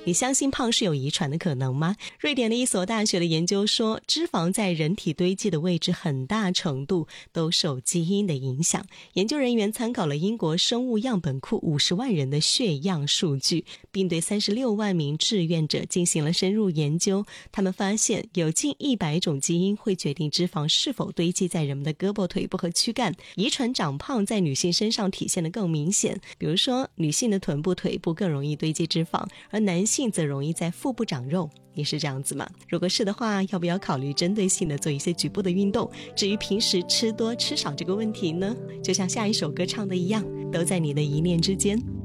你相信胖是有遗传的可能吗？瑞典的一所大学的研究说，脂肪在人体堆积的位置很大程度都受基因的影响。研究人员参考了英国生物样本库50万人的血样数据，并对36万名志愿者进行了深入研究。他们发现有近100种基因会决定脂肪是否堆积在人们的胳膊、腿部和躯干。遗传长胖在女性身上体现得更明显，比如说女性的臀部、腿部更容易堆积脂肪，而男性则容易在腹部长肉。你是这样子吗？如果是的话，要不要考虑针对性的做一些局部的运动？至于平时吃多吃少这个问题呢，就像下一首歌唱的一样，都在你的一念之间。